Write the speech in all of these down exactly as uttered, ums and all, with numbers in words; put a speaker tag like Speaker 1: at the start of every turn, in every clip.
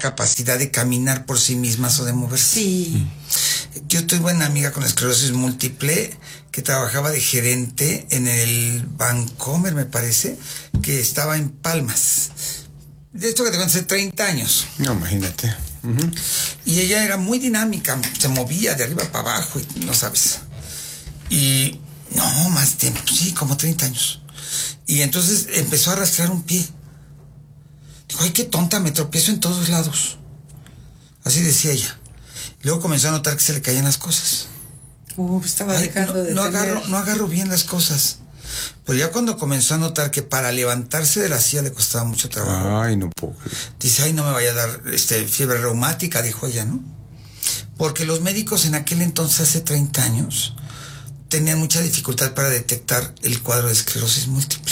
Speaker 1: capacidad de caminar por sí mismas o de moverse.
Speaker 2: Sí.
Speaker 1: Yo tuve una amiga con esclerosis múltiple que trabajaba de gerente en el Bancomer, me parece, que estaba en Palmas. De esto que te cuento hace treinta años.
Speaker 3: No, imagínate. Uh-huh.
Speaker 1: Y ella era muy dinámica, se movía de arriba para abajo y no sabes. Y no, más tiempo, sí, como treinta años. Y entonces empezó a arrastrar un pie. Dijo, ay, qué tonta, me tropiezo en todos lados. Así decía ella. Luego comenzó a notar que se le caían las cosas.
Speaker 2: Uh, estaba
Speaker 1: ay,
Speaker 2: dejando
Speaker 1: no,
Speaker 2: de
Speaker 1: no
Speaker 2: tener...
Speaker 1: agarro, no agarro bien las cosas. Pero ya cuando comenzó a notar que para levantarse de la silla le costaba mucho trabajo.
Speaker 3: Ay, no puedo creer.
Speaker 1: Dice, ay, no me vaya a dar este, fiebre reumática, dijo ella, ¿no? Porque los médicos en aquel entonces, hace treinta años, tenían mucha dificultad para detectar el cuadro de esclerosis múltiple.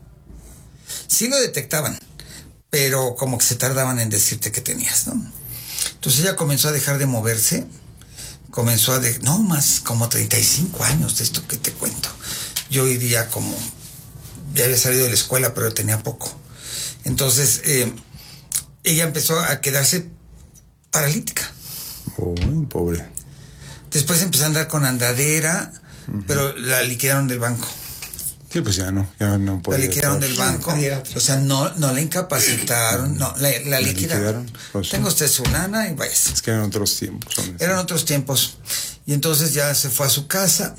Speaker 1: Sí lo detectaban, pero como que se tardaban en decirte que tenías, ¿no? Entonces ella comenzó a dejar de moverse, comenzó a... De, no, más como treinta y cinco años de esto que te cuento. Yo hoy día como... Ya había salido de la escuela, pero tenía poco. Entonces, eh, ella empezó a quedarse paralítica.
Speaker 3: Oh, pobre.
Speaker 1: Después empezó a andar con andadera, uh-huh. pero la liquidaron del banco.
Speaker 3: Sí, pues ya no, ya no puede.
Speaker 1: La liquidaron del banco, o sea, no, no la incapacitaron, no, la, la, la liquidaron. liquidaron pues, Tenga usted su lana y vaya.
Speaker 3: Es que eran otros tiempos.
Speaker 1: Eran otros tiempos. Y entonces ya se fue a su casa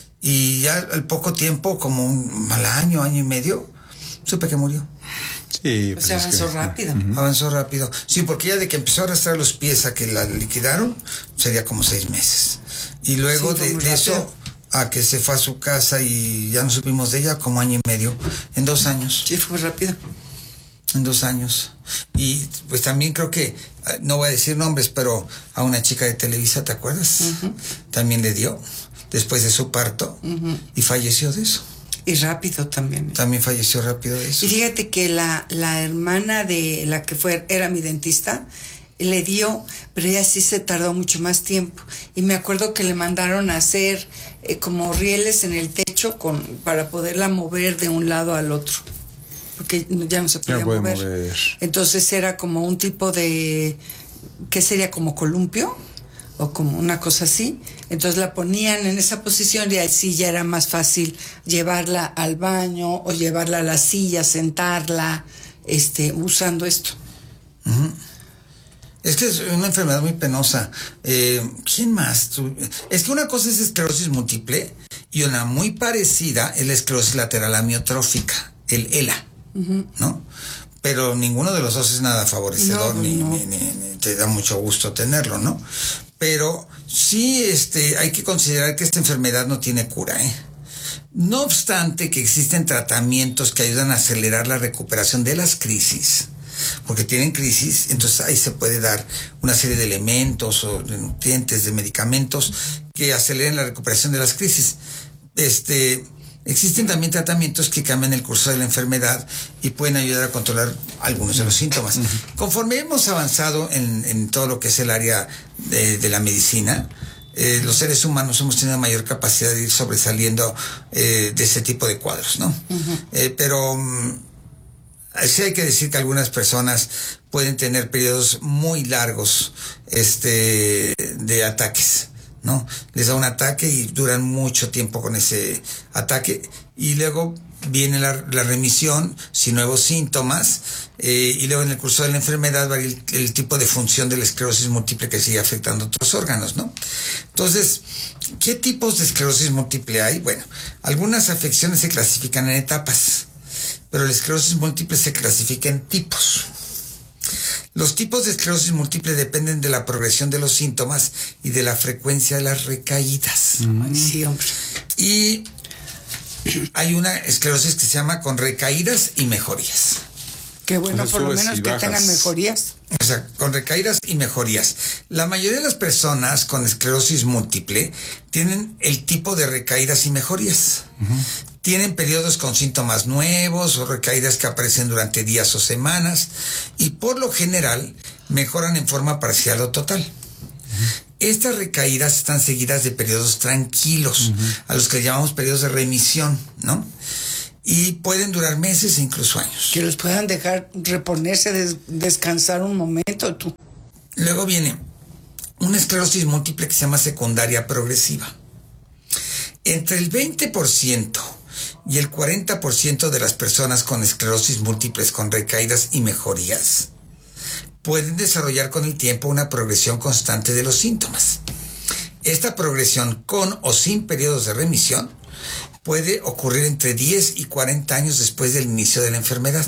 Speaker 1: y ya al poco tiempo, como un mal año, año y medio, supe que murió.
Speaker 3: Sí,
Speaker 2: pues o sea, avanzó que, rápido.
Speaker 1: Uh-huh. Avanzó rápido. Sí, porque ya de que empezó a arrastrar los pies a que la liquidaron, sería como seis meses. Y luego sí, de, de eso a que se fue a su casa y ya no supimos de ella, como año y medio, en dos años.
Speaker 2: Sí, fue rápido.
Speaker 1: En dos años. Y pues también creo que, no voy a decir nombres, pero a una chica de Televisa, ¿te acuerdas? Uh-huh. También le dio, después de su parto, uh-huh. y falleció de eso.
Speaker 2: Y rápido también.
Speaker 1: También falleció rápido de eso.
Speaker 2: Y fíjate que la, la hermana de la que fue, era mi dentista, le dio, pero ella sí se tardó mucho más tiempo. Y me acuerdo que le mandaron a hacer eh, como rieles en el techo con, para poderla mover de un lado al otro. Porque ya no se podía mover. mover. Entonces era como un tipo de, ¿qué sería? Como columpio o como una cosa así. Entonces la ponían en esa posición y así ya era más fácil llevarla al baño o llevarla a la silla, sentarla, este, usando esto.
Speaker 1: Uh-huh. Es que es una enfermedad muy penosa. Eh, ¿Quién más? Es que una cosa es esclerosis múltiple y una muy parecida es la esclerosis lateral amiotrófica, el E L A, uh-huh. ¿no? Pero ninguno de los dos es nada favorecedor, no, ni, no. Ni, ni, ni te da mucho gusto tenerlo, ¿no? Pero sí este, hay que considerar que esta enfermedad no tiene cura, ¿eh? No obstante que existen tratamientos que ayudan a acelerar la recuperación de las crisis, porque tienen crisis, entonces ahí se puede dar una serie de elementos o de nutrientes, de medicamentos que aceleren la recuperación de las crisis. Este... Existen también tratamientos que cambian el curso de la enfermedad y pueden ayudar a controlar algunos de los síntomas. Uh-huh. Conforme hemos avanzado en, en todo lo que es el área de, de la medicina, eh, los seres humanos hemos tenido mayor capacidad de ir sobresaliendo eh, de ese tipo de cuadros, ¿no? Uh-huh. Eh, pero um, sí hay que decir que algunas personas pueden tener periodos muy largos este, de ataques, ¿no? Les da un ataque y duran mucho tiempo con ese ataque y luego viene la, la remisión sin nuevos síntomas eh, y luego en el curso de la enfermedad va el, el tipo de función de la esclerosis múltiple que sigue afectando a otros órganos, ¿no? Entonces, ¿qué tipos de esclerosis múltiple hay? Bueno, algunas afecciones se clasifican en etapas, pero la esclerosis múltiple se clasifica en tipos. Los tipos de esclerosis múltiple dependen de la progresión de los síntomas y de la frecuencia de las recaídas.
Speaker 2: Mm. Sí, hombre.
Speaker 1: Y hay una esclerosis que se llama con recaídas y mejorías.
Speaker 2: Qué bueno, por lo menos que tengan mejorías.
Speaker 1: O sea, con recaídas y mejorías. La mayoría de las personas con esclerosis múltiple tienen el tipo de recaídas y mejorías. Uh-huh. Tienen periodos con síntomas nuevos o recaídas que aparecen durante días o semanas y por lo general mejoran en forma parcial o total. Uh-huh. Estas recaídas están seguidas de periodos tranquilos, uh-huh. a los que llamamos periodos de remisión, ¿no? y pueden durar meses e incluso años.
Speaker 2: Que los puedan dejar reponerse, des- descansar un momento, tú.
Speaker 1: Luego viene una esclerosis múltiple que se llama secundaria progresiva. Entre el veinte por ciento y el cuarenta por ciento de las personas con esclerosis múltiples con recaídas y mejorías pueden desarrollar con el tiempo una progresión constante de los síntomas. Esta progresión con o sin periodos de remisión puede ocurrir entre diez y cuarenta años después del inicio de la enfermedad.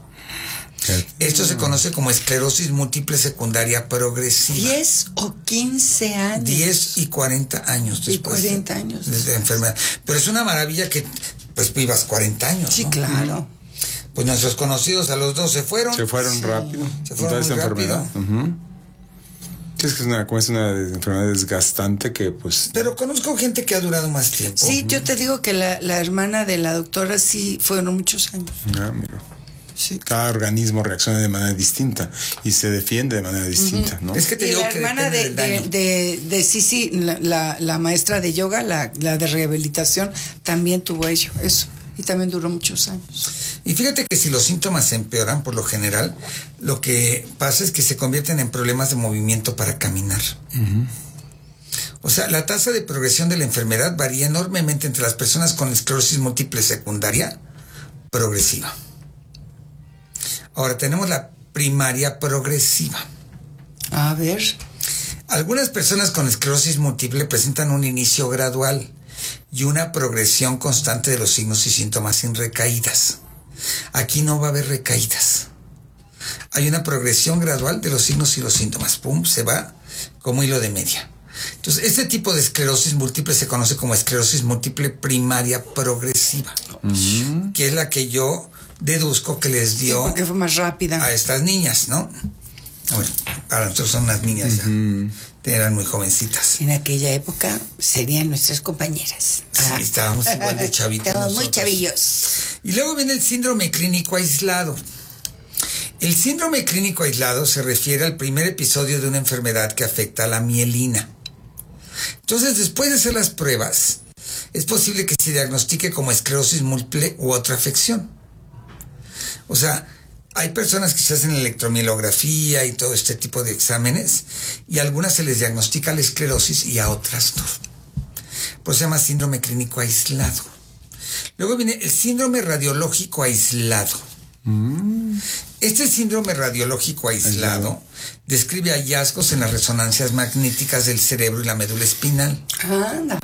Speaker 1: Esto se conoce como esclerosis múltiple secundaria progresiva.
Speaker 2: diez o quince años.
Speaker 1: diez y cuarenta años
Speaker 2: Y
Speaker 1: después.
Speaker 2: cuarenta años.
Speaker 1: De la enfermedad. Pero es una maravilla que pues vivas cuarenta años,
Speaker 2: Sí,
Speaker 1: ¿no?
Speaker 2: claro.
Speaker 1: Pues nuestros conocidos a los dos se fueron.
Speaker 3: Se fueron rápido.
Speaker 1: Se fueron
Speaker 3: Toda esta
Speaker 1: muy
Speaker 3: enfermedad. Ujú. Sí, es que es una, como es una enfermedad desgastante que pues...
Speaker 1: Pero conozco gente que ha durado más tiempo.
Speaker 2: Sí, yo te digo que la, la hermana de la doctora sí fueron muchos años.
Speaker 3: Ah, mira.
Speaker 2: Sí.
Speaker 3: Cada organismo reacciona de manera distinta y se defiende de manera distinta, ¿no?
Speaker 1: Es que te
Speaker 2: Y
Speaker 1: digo
Speaker 2: la
Speaker 1: que
Speaker 2: hermana
Speaker 1: depende
Speaker 2: de,
Speaker 1: del
Speaker 2: de,
Speaker 1: daño.
Speaker 2: de, de Sisi, la, la, la maestra de yoga, la, la de rehabilitación, también tuvo ello, eso. Y también duró muchos años.
Speaker 1: Y fíjate que si los síntomas se empeoran, por lo general, lo que pasa es que se convierten en problemas de movimiento para caminar.
Speaker 3: Uh-huh.
Speaker 1: O sea, la tasa de progresión de la enfermedad varía enormemente entre las personas con esclerosis múltiple secundaria progresiva. Ahora tenemos la primaria progresiva.
Speaker 2: A ver.
Speaker 1: Algunas personas con esclerosis múltiple presentan un inicio gradual y una progresión constante de los signos y síntomas sin recaídas. Aquí no va a haber recaídas. Hay una progresión gradual de los signos y los síntomas. Pum, se va como hilo de media. Entonces, este tipo de esclerosis múltiple se conoce como esclerosis múltiple primaria progresiva, uh-huh. que es la que yo deduzco que les dio
Speaker 2: sí, porque fue más rápida
Speaker 1: a estas niñas, ¿no? Bueno, para nosotros son unas niñas uh-huh. ya, eran muy jovencitas.
Speaker 2: En aquella época serían nuestras compañeras.
Speaker 1: Sí, ah. estábamos igual de chavitos.
Speaker 2: Estábamos muy chavillos.
Speaker 1: Y luego viene el síndrome clínico aislado. El síndrome clínico aislado se refiere al primer episodio de una enfermedad que afecta a la mielina. Entonces, después de hacer las pruebas, es posible que se diagnostique como esclerosis múltiple u otra afección. O sea, hay personas que se hacen electromielografía y todo este tipo de exámenes, y a algunas se les diagnostica la esclerosis y a otras no. Por eso se llama síndrome clínico aislado. Luego viene el síndrome radiológico aislado. Mm. Este síndrome radiológico aislado, aislado describe hallazgos en las resonancias magnéticas del cerebro y la médula espinal.
Speaker 2: Anda.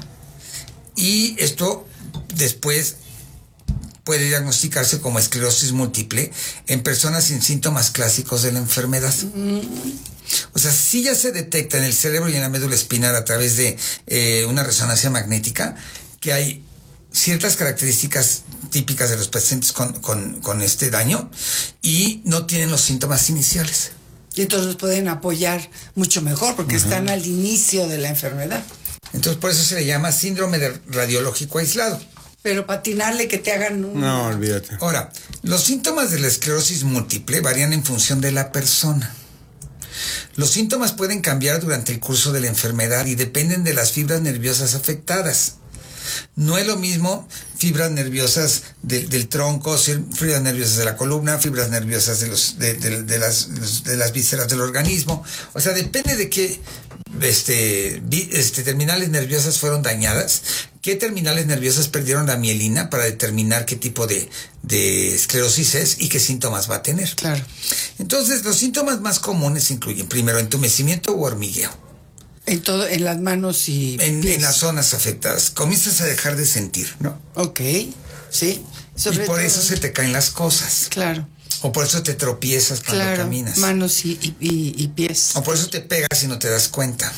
Speaker 1: Y esto después puede diagnosticarse como esclerosis múltiple en personas sin síntomas clásicos de la enfermedad. Mm. O sea, si ya se detecta en el cerebro y en la médula espinal a través de eh, una resonancia magnética que hay ciertas características típicas de los pacientes con, con, con este daño y no tienen los síntomas iniciales.
Speaker 2: Y entonces los pueden apoyar mucho mejor porque uh-huh. están al inicio de la enfermedad.
Speaker 1: Entonces por eso se le llama síndrome de radiológico aislado.
Speaker 2: Pero patinarle que te hagan un...
Speaker 3: No, olvídate.
Speaker 1: Ahora, los síntomas de la esclerosis múltiple varían en función de la persona. Los síntomas pueden cambiar durante el curso de la enfermedad y dependen de las fibras nerviosas afectadas. No es lo mismo fibras nerviosas de, del tronco, fibras nerviosas de la columna, fibras nerviosas de, los, de, de, de, las, de las vísceras del organismo. O sea, depende de qué este, este, terminales nerviosas fueron dañadas, qué terminales nerviosas perdieron la mielina para determinar qué tipo de, de esclerosis es y qué síntomas va a tener.
Speaker 2: Claro.
Speaker 1: Entonces, los síntomas más comunes incluyen, primero, entumecimiento u hormigueo.
Speaker 2: En todo, en las manos y
Speaker 1: en, pies. En las zonas afectadas. Comienzas a dejar de sentir, ¿no?
Speaker 2: Ok, sí.
Speaker 1: Sobre y por todo. Eso se te caen las cosas.
Speaker 2: Claro.
Speaker 1: O por eso te tropiezas cuando
Speaker 2: claro,
Speaker 1: caminas.
Speaker 2: Manos y, y, y pies.
Speaker 1: O por eso te pegas y no te das cuenta.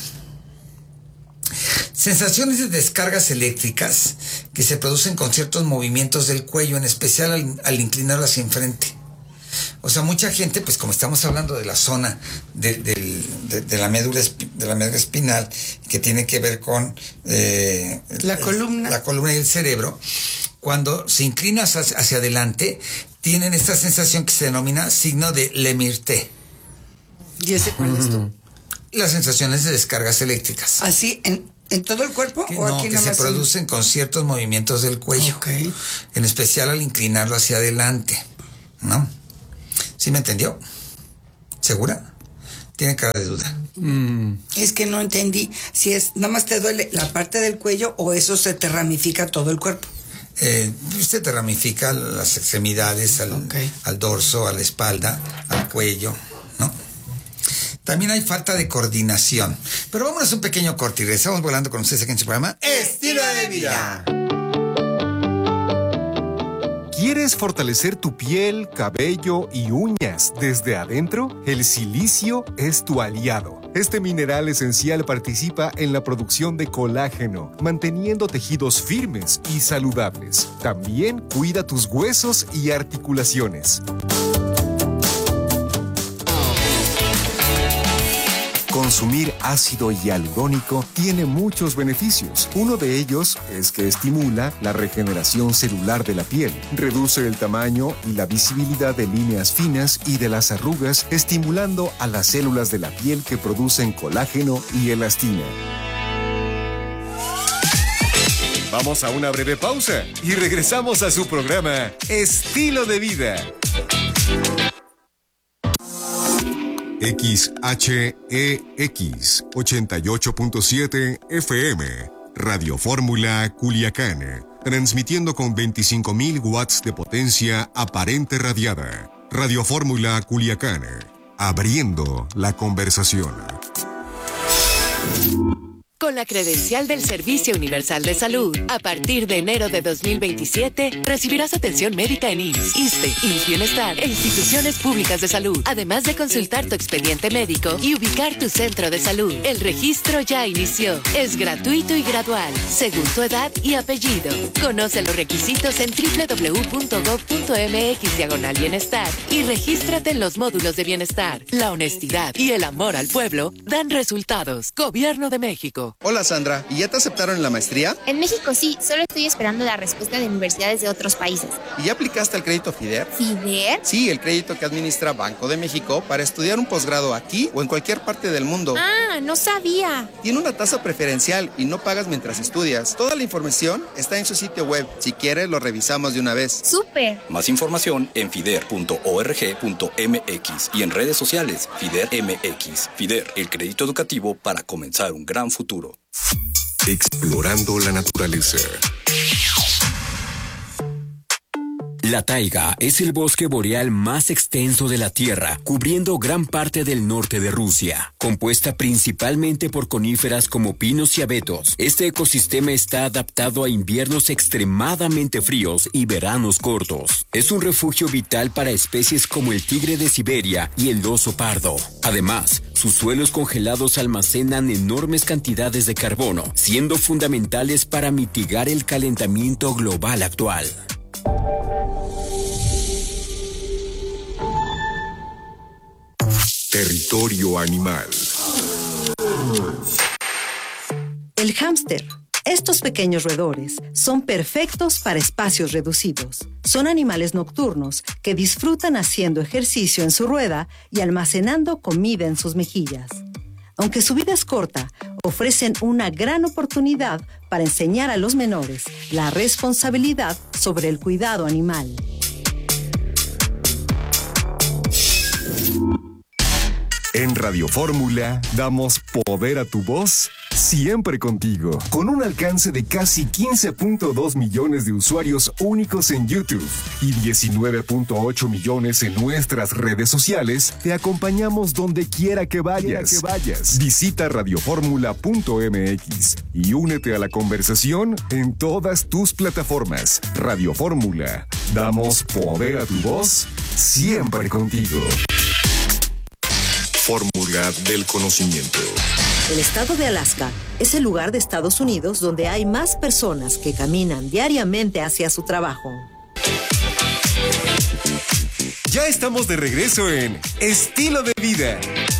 Speaker 1: Sensaciones de descargas eléctricas que se producen con ciertos movimientos del cuello, en especial al, al inclinarlo hacia enfrente. O sea, mucha gente, pues como estamos hablando de la zona de, de, de, de, la, médula, de la médula espinal, que tiene que ver con eh,
Speaker 2: la
Speaker 1: el,
Speaker 2: columna.
Speaker 1: la columna y el cerebro, cuando se inclina hacia, hacia adelante, tienen esta sensación que se denomina signo de Lemaitre.
Speaker 2: ¿Y ese cuál es tú?
Speaker 1: Las sensaciones de descargas eléctricas.
Speaker 2: Así, en, ¿En todo el cuerpo
Speaker 1: Que
Speaker 2: o
Speaker 1: no,
Speaker 2: aquí
Speaker 1: que
Speaker 2: nada
Speaker 1: se
Speaker 2: más?
Speaker 1: producen con ciertos movimientos del cuello.
Speaker 2: Ok.
Speaker 1: En especial al inclinarlo hacia adelante, ¿no? ¿Sí me entendió? ¿Segura? Tiene cara de duda.
Speaker 3: Mm.
Speaker 2: Es que no entendí si es nada más te duele la parte del cuello o eso se te ramifica todo el cuerpo.
Speaker 1: Eh, usted te ramifica las extremidades al,
Speaker 2: Okay.
Speaker 1: al dorso, a la espalda, al cuello, ¿no? También hay falta de coordinación. Pero vámonos a un pequeño corte y regresamos volando con ustedes aquí en su programa Estilo de Vida.
Speaker 4: ¿Quieres fortalecer tu piel, cabello y uñas desde adentro? El silicio es tu aliado. Este mineral esencial participa en la producción de colágeno, manteniendo tejidos firmes y saludables. También cuida tus huesos y articulaciones. Consumir ácido hialurónico tiene muchos beneficios. Uno de ellos es que estimula la regeneración celular de la piel, reduce el tamaño y la visibilidad de líneas finas y de las arrugas, estimulando a las células de la piel que producen colágeno y elastina. Vamos a una breve pausa y regresamos a su programa Estilo de Vida.
Speaker 5: X H E X ochenta y ocho punto siete F M, Radio Fórmula Culiacán, transmitiendo con veinticinco mil watts de potencia aparente radiada. Radio Fórmula Culiacán, abriendo la conversación.
Speaker 6: Con la credencial del Servicio Universal de Salud, a partir de enero de dos mil veintisiete, recibirás atención médica en I M S S, ISSSTE, I M S S Bienestar e instituciones públicas de salud, además de consultar tu expediente médico y ubicar tu centro de salud. El registro ya inició. Es gratuito y gradual, según tu edad y apellido. Conoce los requisitos en doble u doble u doble u punto gob punto eme equis diagonal bienestar y regístrate en los módulos de bienestar. La honestidad y el amor al pueblo dan resultados. Gobierno de México.
Speaker 7: Hola Sandra, ¿y ya te aceptaron en la maestría?
Speaker 8: En México sí, solo estoy esperando la respuesta de universidades de otros países.
Speaker 7: ¿Y ya aplicaste al crédito FIDER?
Speaker 8: ¿FIDER?
Speaker 7: Sí, el crédito que administra Banco de México para estudiar un posgrado aquí o en cualquier parte del mundo.
Speaker 8: Ah, no sabía.
Speaker 7: Tiene una tasa preferencial y no pagas mientras estudias. Toda la información está en su sitio web. Si quieres, lo revisamos de una vez.
Speaker 8: ¡Súper!
Speaker 9: Más información en fider punto org punto eme equis y en redes sociales FIDER M X. FIDER, el crédito educativo para comenzar un gran futuro.
Speaker 5: Explorando la naturaleza.
Speaker 10: La taiga es el bosque boreal más extenso de la Tierra, cubriendo gran parte del norte de Rusia. Compuesta principalmente por coníferas como pinos y abetos, este ecosistema está adaptado a inviernos extremadamente fríos y veranos cortos. Es un refugio vital para especies como el tigre de Siberia y el oso pardo. Además, sus suelos congelados almacenan enormes cantidades de carbono, siendo fundamentales para mitigar el calentamiento global actual.
Speaker 5: Territorio animal.
Speaker 11: El hámster. Estos pequeños roedores son perfectos para espacios reducidos. Son animales nocturnos que disfrutan haciendo ejercicio en su rueda y almacenando comida en sus mejillas. Aunque su vida es corta, ofrecen una gran oportunidad para enseñar a los menores la responsabilidad sobre el cuidado animal.
Speaker 4: En Radio Fórmula damos poder a tu voz siempre contigo. Con un alcance de casi quince punto dos millones de usuarios únicos en YouTube y diecinueve punto ocho millones en nuestras redes sociales, te acompañamos donde quiera que vayas. Que vayas. Visita radio fórmula punto eme equis y únete a la conversación en todas tus plataformas. Radio Fórmula, damos poder a tu voz siempre contigo.
Speaker 5: Fórmula del conocimiento.
Speaker 11: El estado de Alaska es el lugar de Estados Unidos donde hay más personas que caminan diariamente hacia su trabajo.
Speaker 4: Ya estamos de regreso en Estilo de Vida.